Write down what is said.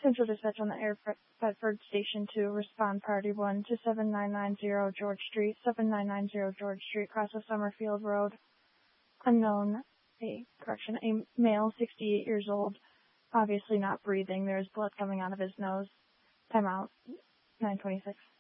Central Dispatch on the Air Bedford Station 2, respond Party 1 to 7990 George Street, 7990 George Street, cross of Summerfield Road. Unknown, a male, 68 years old, obviously not breathing. There's blood coming out of his nose. Time out, 9:26.